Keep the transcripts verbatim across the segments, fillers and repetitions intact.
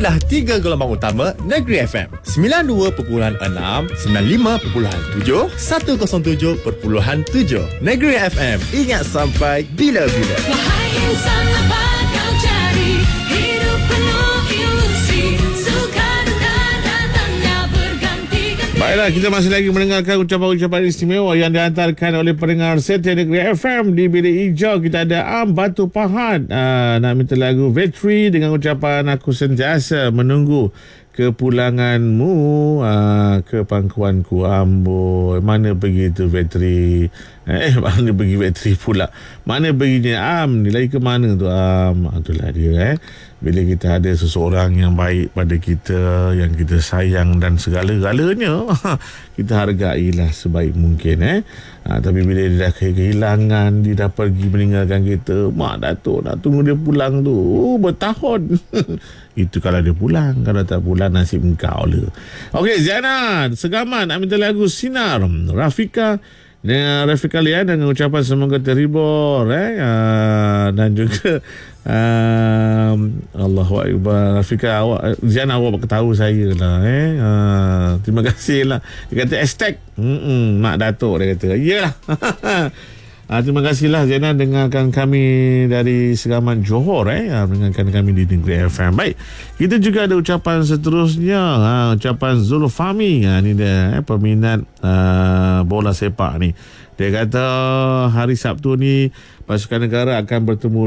Inilah tiga gelombang utama Negeri F M. sembilan puluh dua perpuluhan enam, sembilan puluh lima perpuluhan tujuh, seratus tujuh perpuluhan tujuh. Negeri F M. Ingat sampai bila-bila. Wahai insan, apa kau cari? Hidup penuh ilusi, suka duka datangnya berganti-ganti. Baiklah, kita masih lagi mendengarkan ucapan-ucapan istimewa yang dihantarkan oleh pendengar setia Negeri F M. Di bilik hijau kita ada Am Batu Pahat, uh, nak minta lagu Vetri dengan ucapan aku sentiasa menunggu kepulanganmu uh, ke pangkuanku. Amboi, mana pergi tu Vetri? Eh, mana pergi Vetri pula? Mana perginya Am? Ni lagi ke mana tu Am? Itulah dia eh. Bila kita ada seseorang yang baik pada kita, yang kita sayang dan segala-galanya, kita hargailah sebaik mungkin eh. Ha, tapi bila dia dah kehilangan, dia dah pergi meninggalkan kita, mak Datuk nak tunggu dia pulang tu oh, bertahun. Itu kalau dia pulang. Kalau tak pulang, nasib engkau lah. Okey, Ziana Segaman nak minta lagu Sinar. Rafika dengan Rafika Lian dengan ucapan semoga terhibur eh? uh, dan juga uh, Allahu Akbar. Rafika, awak Ziana, awak tahu saya lah eh? uh, terima kasih lah. Dia kata hashtag Mak Datuk, dia kata iyalah. Ah, terima kasihlah Zainal dengarkan kami dari Segaman Johor eh ah, dengarkan kami di Negeri F M. Baik, kita juga ada ucapan seterusnya, ah, ucapan Zulfami. Ah, ni dia eh, peminat ah, bola sepak ni. Dia kata hari Sabtu ni pasukan negara akan bertemu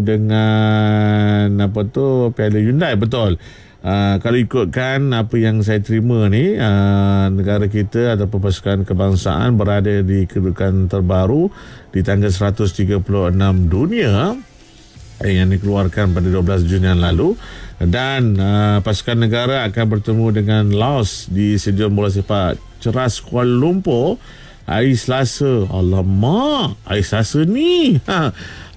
dengan apa tu Piala Hyundai, betul. Uh, kalau ikutkan apa yang saya terima ni, uh, negara kita ataupun pasukan kebangsaan berada di kedudukan terbaru di tangga seratus tiga puluh enam dunia eh, yang dikeluarkan pada dua belas Jun yang lalu, dan uh, pasukan negara akan bertemu dengan Laos di Stadium Bola Sepak Ceras Kuala Lumpur hari Selasa. Alamak, hari Selasa ni. Ha.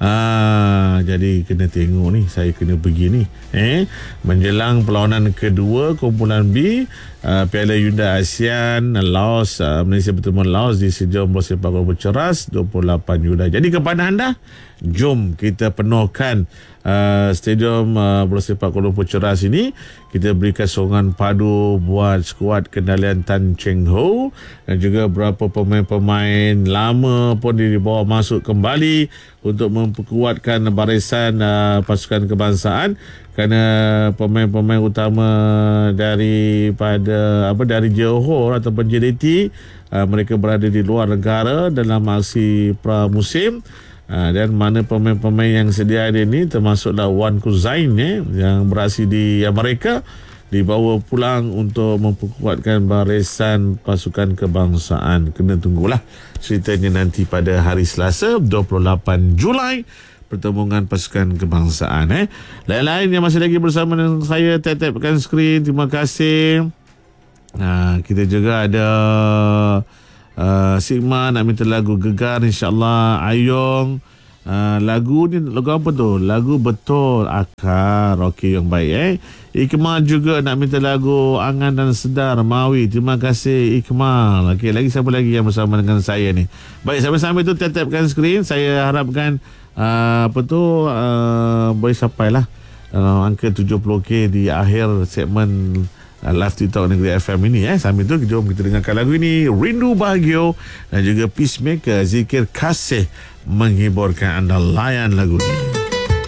Ah, jadi kena tengok ni, saya kena pergi ni eh menjelang perlawanan kedua kumpulan B uh, Piala Hyundai ASEAN Laos, uh, Malaysia bertemu Laos di Stadium Bola Sepak Kuala Lumpur Ceras dua puluh lapan Julai. Jadi kepada anda, jom kita penuhkan uh, Stadium uh, Bola Sepak Kuala Lumpur Ceras ini. Kita berikan sokongan padu buat skuad kendalian Tan Cheng Ho dan juga beberapa pemain-pemain lama pun dibawa masuk kembali untuk memperkuatkan barisan uh, pasukan kebangsaan, kerana pemain-pemain utama daripada apa dari Johor ataupun J D T uh, mereka berada di luar negara dalam aksi pramusim. Uh, dan mana pemain-pemain yang sedia ada ni termasuklah Wan Kuzain eh, yang berasal di Amerika, dibawa pulang untuk memperkuatkan barisan pasukan kebangsaan. Kena tunggulah ceritanya nanti pada hari Selasa dua puluh lapan Julai, pertemuan pasukan kebangsaan eh. Lain-lain yang masih lagi bersama dengan saya, tap-tapkan skrin. Terima kasih. Nah, kita juga ada Uh, Sigma nak minta lagu Gegar, insyaAllah. Ayong uh, lagu ni, lagu apa tu? Lagu Betul Akar. Okey, yang baik eh. Ikmal juga nak minta lagu Angan dan Sedar Mawi. Terima kasih Ikmal. Okey, lagi siapa lagi yang bersama dengan saya ni? Baik, sampai-sampai tu tap-tapkan skrin. Saya harapkan uh, apa tu uh, boleh sampailah uh, angka tujuh puluh K di akhir segmen Uh, Live TikTok Negeri F M ini eh. Sambil tu jom kita dengarkan lagu ini, Rindu Bahagia dan juga Peacemaker, Zikir Kasih, menghiburkan anda. Layan lagu ini.